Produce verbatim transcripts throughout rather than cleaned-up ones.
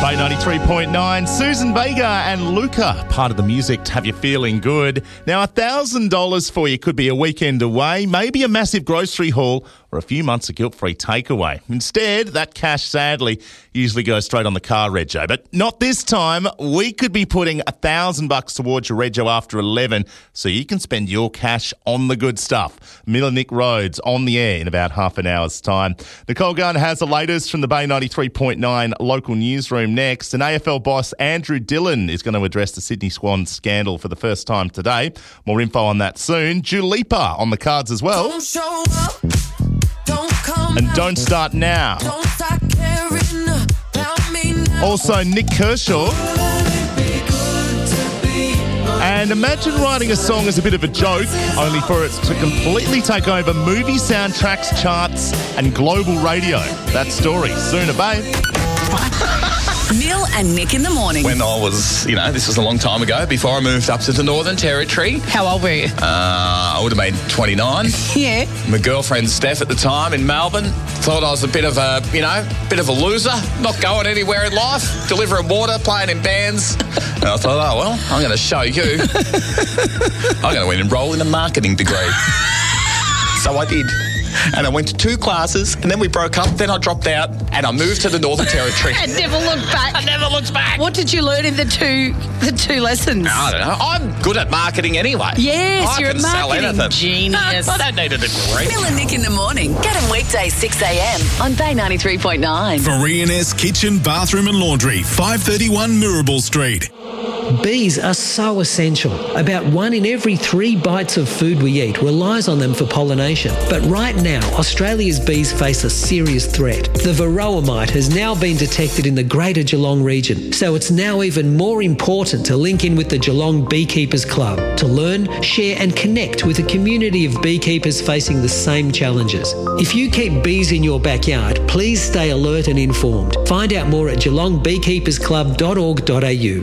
Bay ninety-three point nine, Susan Vega and Luca, part of the music to have you feeling good. Now, one thousand dollars for you could be a weekend away, maybe a massive grocery haul, or a few months of guilt-free takeaway. Instead, that cash, sadly, usually goes straight on the car rego. But not this time. We could be putting one thousand bucks towards your rego after eleven, so you can spend your cash on the good stuff. Miller Nick Rhodes on the air in about half an hour's time. Nicole Gunn has the latest from the Bay ninety-three point nine local newsroom next. And A F L boss Andrew Dillon is going to address the Sydney Swans scandal for the first time today. More info on that soon. Dua Lipa on the cards as well. Don't show up, don't come and Don't Start Now. Don't start caring about me now. Also, Nick Kershaw. And imagine writing a song as a bit of a joke, only for it to completely take over movie soundtracks, charts, and global radio. That story soon, babe. Neil and Nick in the morning. When I was, you know, this was a long time ago, before I moved up to the Northern Territory. How old were you? Uh, I would have been twenty-nine. Yeah. My girlfriend Steph at the time in Melbourne thought I was a bit of a, you know, bit of a loser, not going anywhere in life, delivering water, playing in bands. And I thought, oh, well, I'm going to show you. I'm going to enroll in a marketing degree. So I did. And I went to two classes, and then we broke up, then I dropped out, and I moved to the Northern Territory. And never looked back. I never looked back. What did you learn in the two the two lessons? I don't know. I'm good at marketing anyway. Yes, I you're can a sell marketing anything. genius. I don't need a degree. Neil and Nick in the morning. Get them weekdays six a.m. on Bay ninety-three point nine. For E and S Kitchen, Bathroom and Laundry, five thirty-one Mirrabel Street. Bees are so essential. About one in every three bites of food we eat relies on them for pollination. But right now, Australia's bees face a serious threat. The varroa mite has now been detected in the Greater Geelong region, so it's now even more important to link in with the Geelong Beekeepers Club to learn, share and connect with a community of beekeepers facing the same challenges. If you keep bees in your backyard, please stay alert and informed. Find out more at geelong beekeepers club dot org dot a u.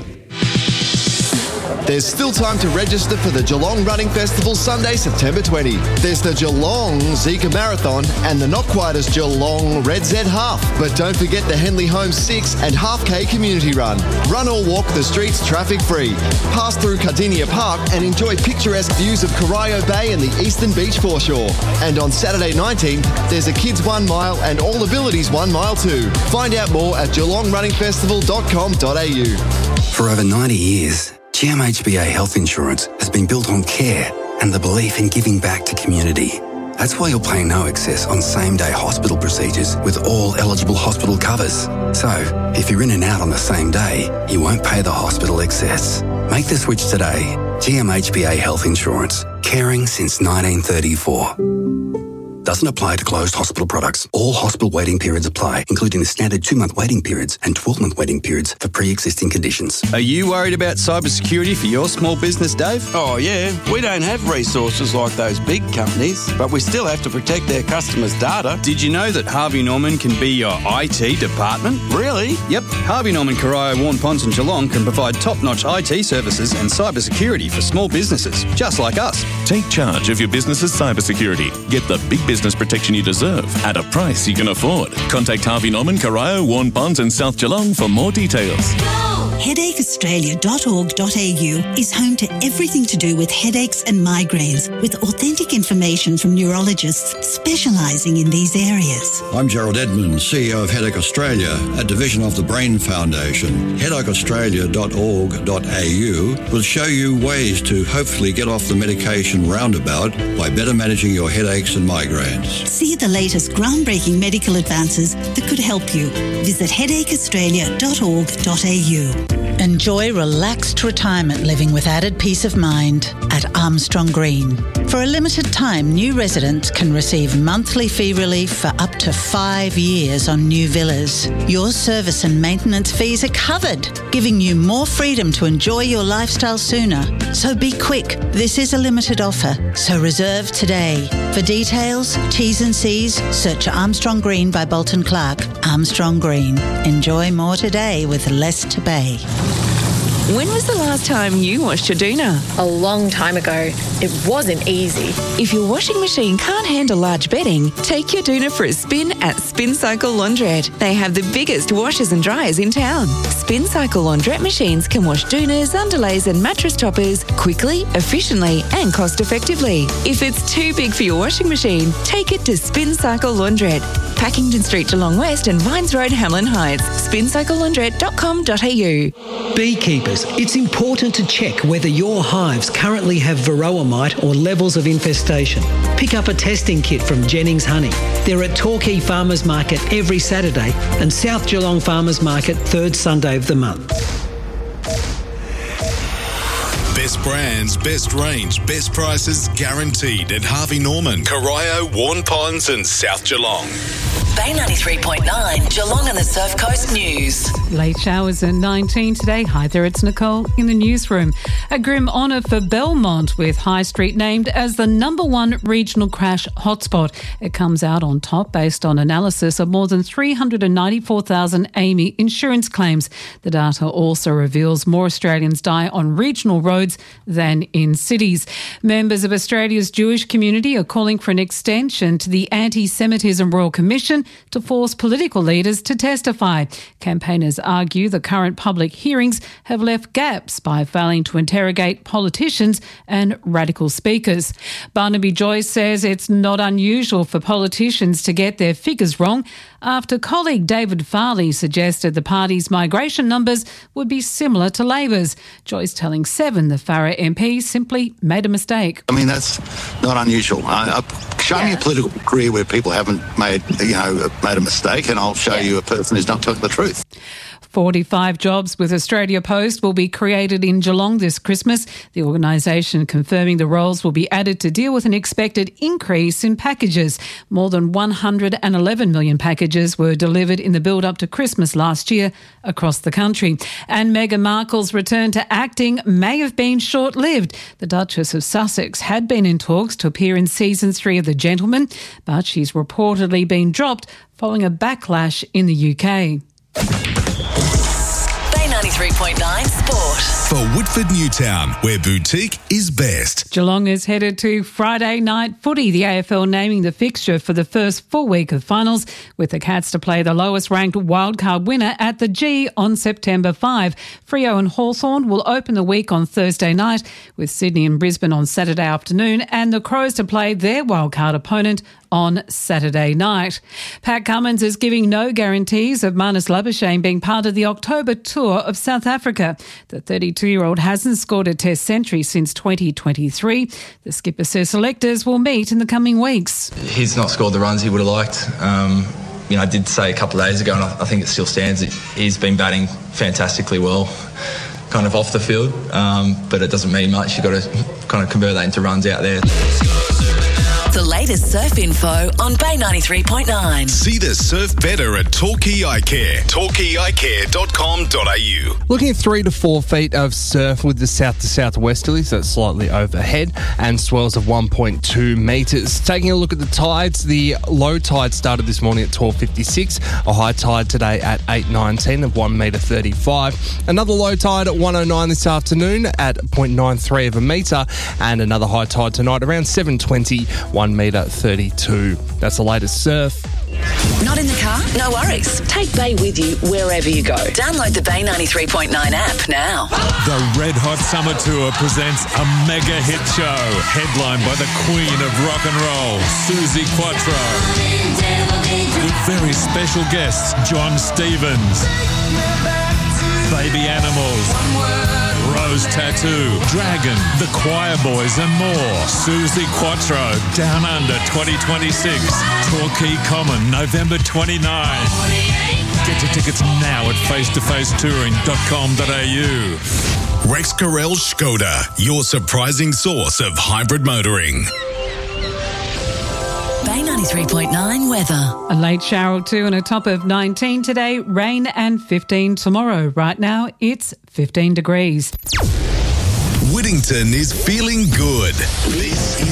There's still time to register for the Geelong Running Festival Sunday, September twentieth. There's the Geelong Zika Marathon and the not quite as Geelong Red Z Half. But don't forget the Henley Holmes six and Half K Community Run. Run or walk the streets traffic-free. Pass through Cardinia Park and enjoy picturesque views of Corio Bay and the Eastern Beach foreshore. And on Saturday nineteenth, there's a Kids One Mile and All Abilities One Mile too. Find out more at geelong running festival dot com dot a u. For over ninety years, G M H B A Health Insurance has been built on care and the belief in giving back to community. That's why you'll pay no excess on same-day hospital procedures with all eligible hospital covers. So, if you're in and out on the same day, you won't pay the hospital excess. Make the switch today. G M H B A Health Insurance. Caring since nineteen thirty-four. Doesn't apply to closed hospital products. All hospital waiting periods apply, including the standard two-month waiting periods and twelve-month waiting periods for pre-existing conditions. Are you worried about cybersecurity for your small business, Dave? Oh, yeah. We don't have resources like those big companies, but we still have to protect their customers' data. Did you know that Harvey Norman can be your I T department? Really? Yep. Harvey Norman, Corio, Warren Ponds and Geelong can provide top-notch I T services and cybersecurity for small businesses, just like us. Take charge of your business's cybersecurity. Get the big business protection you deserve at a price you can afford. Contact Harvey Norman, Corio, Warren Ponds and South Geelong for more details. headache australia dot org dot a u is home to everything to do with headaches and migraines, with authentic information from neurologists specialising in these areas. I'm Gerald Edmonds, C E O of Headache Australia, a division of the Brain Foundation. headache australia dot org dot a u will show you ways to hopefully get off the medication roundabout by better managing your headaches and migraines. See the latest groundbreaking medical advances that could help you. Visit headache australia dot org dot a u. Enjoy relaxed retirement living with added peace of mind at Armstrong Green. For a limited time, new residents can receive monthly fee relief for up to five years on new villas. Your service and maintenance fees are covered, giving you more freedom to enjoy your lifestyle sooner. So be quick. This is a limited offer, so reserve today. For details, T's and C's, search Armstrong Green by Bolton Clark. Armstrong Green. Enjoy more today with less to pay. When was the last time you washed your doona? A long time ago. It wasn't easy. If your washing machine can't handle large bedding, take your doona for a spin at Spin Cycle Laundrette. They have the biggest washers and dryers in town. Spin Cycle Laundrette machines can wash doonas, underlays and mattress toppers quickly, efficiently and cost effectively. If it's too big for your washing machine, take it to Spin Cycle Laundrette. Packington Street, Geelong West and Vines Road, Hamlin Heights. spin cycle laundrette dot com dot a u. Beekeepers, it's important to check whether your hives currently have varroa mite or levels of infestation. Pick up a testing kit from Jennings Honey. They're at Torquay Farmers Market every Saturday and South Geelong Farmers Market third Sunday of the month. Best brands, best range, best prices guaranteed at Harvey Norman, Corio, Warn Ponds and South Geelong. Bay ninety-three point nine, Geelong and the Surf Coast News. Late showers at nineteen today. Hi there, it's Nicole in the newsroom. A grim honour for Belmont, with High Street named as the number one regional crash hotspot. It comes out on top based on analysis of more than three hundred ninety-four thousand A M I insurance claims. The data also reveals more Australians die on regional roads than in cities. Members of Australia's Jewish community are calling for an extension to the Anti-Semitism Royal Commission to force political leaders to testify. Campaigners argue the current public hearings have left gaps by failing to interrogate politicians and radical speakers. Barnaby Joyce says it's not unusual for politicians to get their figures wrong after colleague David Farley suggested the party's migration numbers would be similar to Labor's. Joyce telling Seven the Farrer M P simply made a mistake. I mean, that's not unusual. I, I, show yeah. me a political career where people haven't made, you know, made a mistake, and I'll show yeah. you a person who's not telling the truth. forty-five jobs with Australia Post will be created in Geelong this Christmas. The organisation confirming the roles will be added to deal with an expected increase in packages. More than one hundred eleven million packages were delivered in the build-up to Christmas last year across the country. And Meghan Markle's return to acting may have been short-lived. The Duchess of Sussex had been in talks to appear in season three of The Gentleman, but she's reportedly been dropped following a backlash in the U K. ninety-three point nine Sport. For Woodford Newtown, where boutique is best. Geelong is headed to Friday night footy, the A F L naming the fixture for the first full week of finals, with the Cats to play the lowest ranked wildcard winner at the G on September fifth. Freo and Hawthorn will open the week on Thursday night, with Sydney and Brisbane on Saturday afternoon, and the Crows to play their wildcard opponent on Saturday night. Pat Cummins is giving no guarantees of Marnus Labuschagne being part of the October tour of South Africa. The thirty-two-year-old hasn't scored a Test century since twenty twenty-three. The skipper says selectors will meet in the coming weeks. He's not scored the runs he would have liked. Um, you know, I did say a couple of days ago, and I think it still stands, he's been batting fantastically well, kind of off the field, um, but it doesn't mean much. You've got to kind of convert that into runs out there. The latest surf info on Bay ninety-three point nine. See the surf better at Torquay Eye Care. torquay eye care dot com dot a u. Looking at three to four feet of surf with the south to southwesterlies, that's slightly overhead, and swells of one point two metres. Taking a look at the tides, the low tide started this morning at twelve fifty-six, a high tide today at eight nineteen of one metre thirty-five. Another low tide at one oh nine this afternoon at zero point nine three of a metre, and another high tide tonight around seven twenty, one metre thirty-two. That's the latest surf. Not in the car? No worries. Take Bay with you wherever you go. Download the Bay ninety-three point nine app now. The Red Hot Summer Tour presents a mega hit show, headlined by the queen of rock and roll, Suzi Quatro. With very special guests, John Stevens, Baby Animals, Rose Tattoo, Dragon, The Choir Boys and more. Suzi Quatro, Down Under twenty twenty-six. Torquay Common, November twenty-ninth. Get your tickets now at face to face touring dot com dot a u. Rex Carrell Skoda, your surprising source of hybrid motoring. Bay ninety-three point nine weather. A late shower or two and a top of nineteen today, rain and fifteen tomorrow. Right now, it's fifteen degrees. Whittington is feeling good. This is